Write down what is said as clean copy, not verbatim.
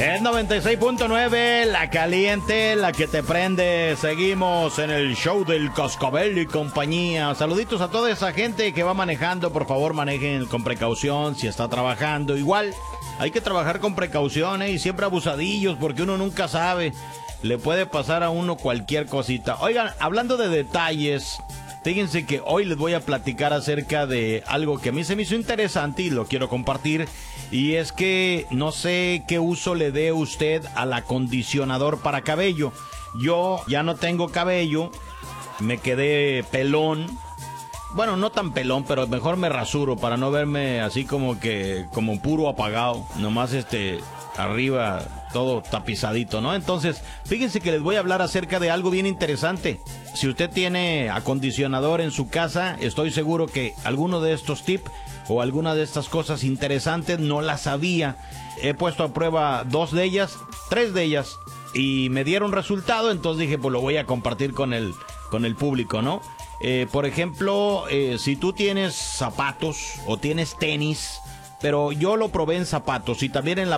Es 96.9, la caliente, la que te prende. Seguimos en el show del Cascabel y compañía. Saluditos a toda esa gente que va manejando. Por favor, manejen con precaución. Si está trabajando, igual hay que trabajar con precaución, y siempre abusadillos, porque uno nunca sabe. Le puede pasar a uno cualquier cosita. Oigan, hablando de detalles, fíjense que hoy les voy a platicar acerca de algo que a mí se me hizo interesante y lo quiero compartir. Y es que no sé qué uso le dé usted al acondicionador para cabello. Yo ya no tengo cabello, me quedé pelón. Bueno, no tan pelón, pero mejor me rasuro para no verme así como puro apagado. Nomás arriba todo tapizadito, ¿no? Entonces, fíjense que les voy a hablar acerca de algo bien interesante. Si usted tiene acondicionador en su casa, estoy seguro que alguno de estos tips o alguna de estas cosas interesantes no las sabía. He puesto a prueba 2 de ellas, 3 de ellas, y me dieron resultado. Entonces dije, pues lo voy a compartir con el público, ¿no? Por ejemplo, si tú tienes zapatos o tienes tenis, pero yo lo probé en zapatos y también en la